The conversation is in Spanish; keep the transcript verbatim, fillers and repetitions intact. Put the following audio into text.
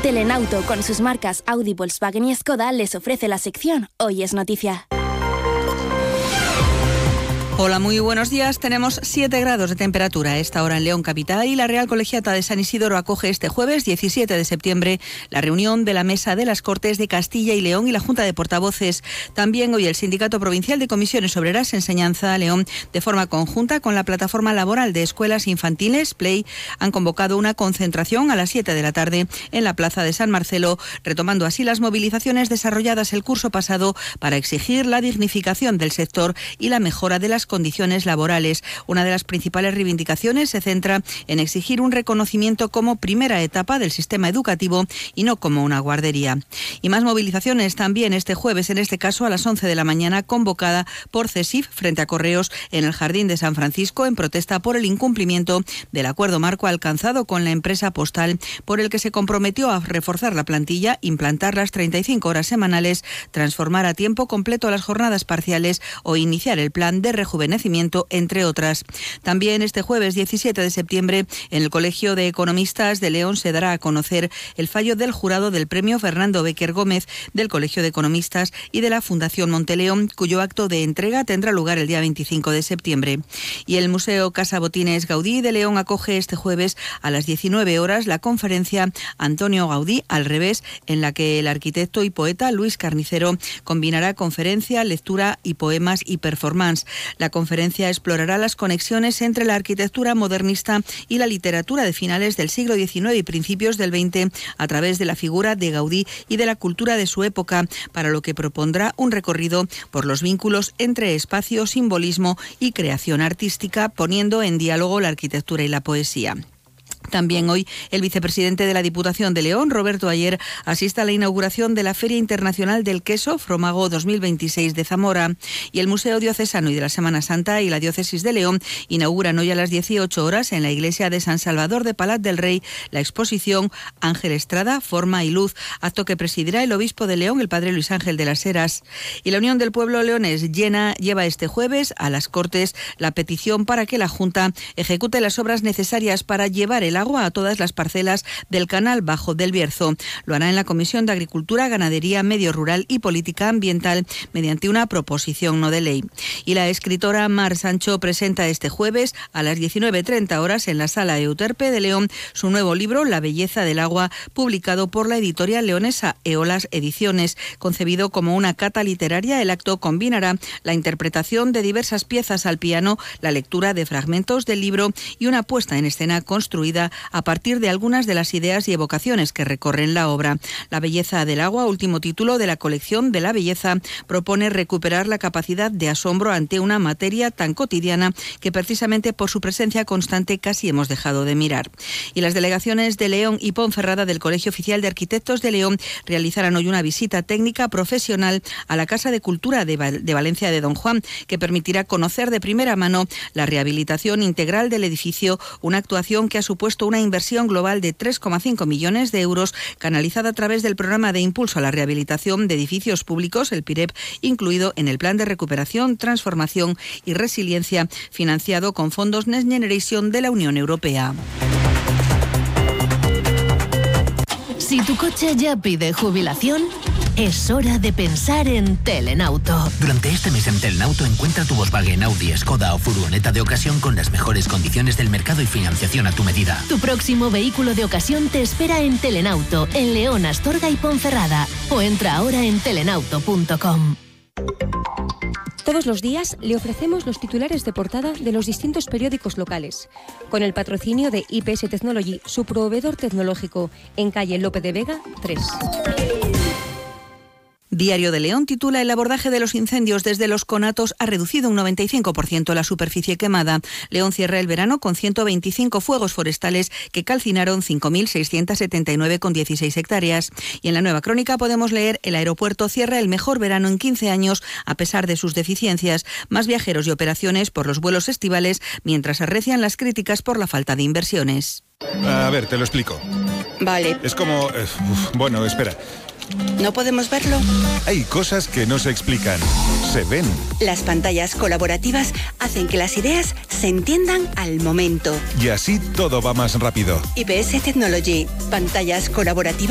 Telenauto, con sus marcas Audi, Volkswagen y Skoda, les ofrece la sección Hoy es Noticia. Hola, muy buenos días. Tenemos siete grados de temperatura a esta hora en León capital y la Real Colegiata de San Isidro acoge este jueves diecisiete de septiembre la reunión de la Mesa de las Cortes de Castilla y León y la Junta de Portavoces. También hoy el Sindicato Provincial de Comisiones Obreras Enseñanza León, de forma conjunta con la Plataforma Laboral de Escuelas Infantiles, Play, han convocado una concentración a las siete de la tarde en la Plaza de San Marcelo, retomando así las movilizaciones desarrolladas el curso pasado para exigir la dignificación del sector y la mejora de las condiciones laborales. Una de las principales reivindicaciones se centra en exigir un reconocimiento como primera etapa del sistema educativo y no como una guardería. Y más movilizaciones también este jueves, en este caso a las once de la mañana, convocada por CESIF frente a Correos en el Jardín de San Francisco en protesta por el incumplimiento del acuerdo marco alcanzado con la empresa postal, por el que se comprometió a reforzar la plantilla, implantar las treinta y cinco horas semanales, transformar a tiempo completo las jornadas parciales o iniciar el plan de rejuvenecimiento, entre otras. También este jueves diecisiete de septiembre, en el Colegio de Economistas de León se dará a conocer el fallo del jurado del Premio Fernando Béquer Gómez del Colegio de Economistas y de la Fundación Monteleón, cuyo acto de entrega tendrá lugar el día veinticinco de septiembre. Y el Museo Casa Botines Gaudí de León acoge este jueves a las diecinueve horas la conferencia Antonio Gaudí al revés, en la que el arquitecto y poeta Luis Carnicero combinará conferencia, lectura y poemas y performance. La conferencia explorará las conexiones entre la arquitectura modernista y la literatura de finales del siglo diecinueve y principios del veinte a través de la figura de Gaudí y de la cultura de su época, para lo que propondrá un recorrido por los vínculos entre espacio, simbolismo y creación artística, poniendo en diálogo la arquitectura y la poesía. También hoy el vicepresidente de la Diputación de León, Roberto Ayer, asiste a la inauguración de la Feria Internacional del Queso Fromago dos mil veintiséis de Zamora. Y el Museo Diocesano y de la Semana Santa y la Diócesis de León inauguran hoy a las dieciocho horas en la iglesia de San Salvador de Palat del Rey la exposición Ángel Estrada, Forma y Luz, acto que presidirá el obispo de León, el padre Luis Ángel de las Heras. Y la Unión del Pueblo Leones llena, lleva este jueves a las Cortes la petición para que la Junta ejecute las obras necesarias para llevar el agua a todas las parcelas del canal Bajo del Bierzo. Lo hará en la Comisión de Agricultura, Ganadería, Medio Rural y Política Ambiental mediante una proposición no de ley. Y la escritora Mar Sancho presenta este jueves a las diecinueve treinta horas en la Sala Euterpe de León su nuevo libro La belleza del agua, publicado por la editorial leonesa Eolas Ediciones. Concebido como una cata literaria, el acto combinará la interpretación de diversas piezas al piano, la lectura de fragmentos del libro y una puesta en escena construida a partir de algunas de las ideas y evocaciones que recorren la obra. La belleza del agua, último título de la colección de la belleza, propone recuperar la capacidad de asombro ante una materia tan cotidiana que precisamente por su presencia constante casi hemos dejado de mirar. Y las delegaciones de León y Ponferrada del Colegio Oficial de Arquitectos de León realizarán hoy una visita técnica profesional a la Casa de Cultura de, Val- de Valencia de Don Juan, que permitirá conocer de primera mano la rehabilitación integral del edificio, una actuación que ha supuesto una inversión global de tres coma cinco millones de euros canalizada a través del Programa de Impulso a la Rehabilitación de Edificios Públicos, el PIREP, incluido en el Plan de Recuperación, Transformación y Resiliencia, financiado con fondos Next Generation de la Unión Europea. Si tu coche ya pide jubilación, es hora de pensar en Telenauto. Durante este mes en Telenauto encuentra tu Volkswagen, Audi, Skoda o furgoneta de ocasión con las mejores condiciones del mercado y financiación a tu medida. Tu próximo vehículo de ocasión te espera en Telenauto, en León, Astorga y Ponferrada. O entra ahora en telenauto punto com. Todos los días le ofrecemos los titulares de portada de los distintos periódicos locales, con el patrocinio de I P S Technology, su proveedor tecnológico, en calle Lope de Vega tres. Diario de León titula: el abordaje de los incendios desde los conatos ha reducido un noventa y cinco por ciento la superficie quemada. León cierra el verano con ciento veinticinco fuegos forestales que calcinaron cinco mil seiscientos setenta y nueve coma dieciséis hectáreas. Y en la Nueva Crónica podemos leer: el aeropuerto cierra el mejor verano en quince años a pesar de sus deficiencias. Más viajeros y operaciones por los vuelos estivales, mientras arrecian las críticas por la falta de inversiones. A ver, te lo explico. Vale. Es como... Eh, uf, bueno, espera. ¿No podemos verlo? Hay cosas que no se explican, se ven. Las pantallas colaborativas hacen que las ideas se entiendan al momento. Y así todo va más rápido. I P S Technology, pantallas colaborativas